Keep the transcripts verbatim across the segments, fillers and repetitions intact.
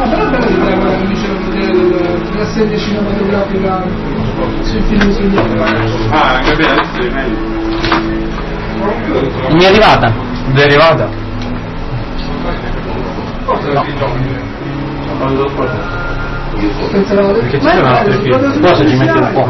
No, però è bello vedere quella che diceva della serie cinematografica sui film sugli ah, anche bene, adesso è meglio. Mi è arrivata? Mi è arrivata? No. perché ci sono altri film, cosa ci mette un po'?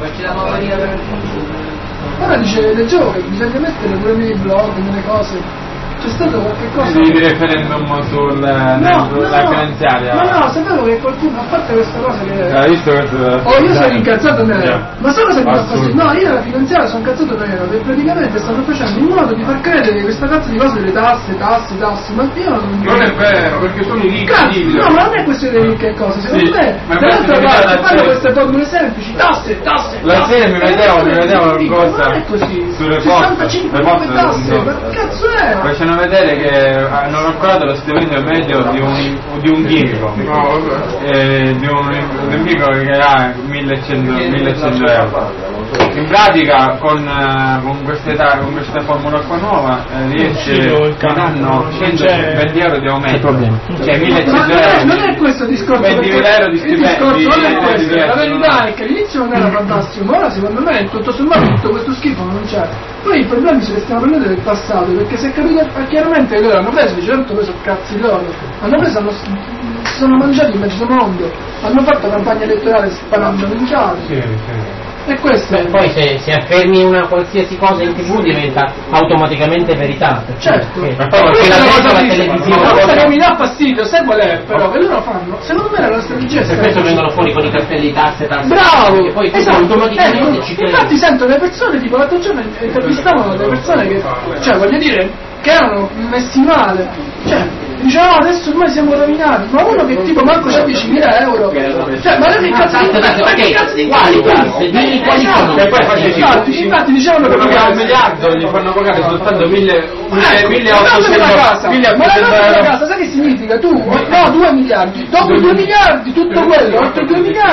ora dice leggevo che bisogna mettere pure nei blog, nelle cose. C'è stato qualche cosa di referendum sulla no, sulla no, finanziaria. ma no, sapevo che qualcuno, a parte questa cosa che hai visto questo? oh, io sono incazzato nero, yeah. ma solo se mi fa così, no, io alla finanziaria sono incazzato nero, che praticamente stanno facendo in modo di far credere che questa cazzo di cose delle tasse, tasse, tasse, ma io non... Non è vero, perché sono i ricchi. Cazzo, no, ma non è questione di ricche cose, secondo sì, me, ma dall'altra parte fanno serie... queste formule semplici, tasse, tasse, la tasse, serie mi vedevo, mi vedevo una cosa non è così, sulle sessantacinque poste, tasse, no. ma che cazzo è? Facciano vedere che hanno calcolato lo stipendio medio di un, di un chimico, no, eh, di un, di un chimico che ha millecento euro. In pratica con, uh, con, questa, con questa formula qua nuova eh, riesce in anno centoventi euro di aumento, cioè millecento euro. Non è questo il discorso, ventimila euro di stipendio. Non è questo, la verità è che all'inizio non era fantastico, ma ora secondo me tutto sommato tutto questo schifo non c'è. Poi i problemi ce li stiamo prendendo del passato, perché si è capito chiaramente che loro hanno preso, dice tanto preso cazzi loro, hanno preso, hanno, si sono mangiati in mezzo mondo, hanno fatto campagna elettorale sparando minchiate. Sì, sì. E questo Beh, poi se, se affermi una qualsiasi cosa in tv diventa automaticamente verità. Certo, perché, ma perché la, cosa la dice, televisione. la cosa che mi dà fastidio, sai qual è però, che loro fanno? Secondo me la strategia è Per questo vengono fuori con i cartelli di tasse, tasse. bravo! E poi tu esatto, automaticamente ecco, ci credi. infatti sento le persone, tipo l'altro giorno intervistavano delle persone che, cioè voglio dire, che erano messi male, cioè dicevano adesso ormai siamo rovinati, ma uno che tipo manco c'ha diecimila euro, cioè ma che cazzo di perché quali tasse? Dimmi quali sono? E poi faccio infatti, infatti dicevano che quello che ha un miliardo gli fanno pagare soltanto milleottocento euro. Sai che significa? Tu, no, due miliardi, dopo due miliardi, tutto quello, oltre due miliardi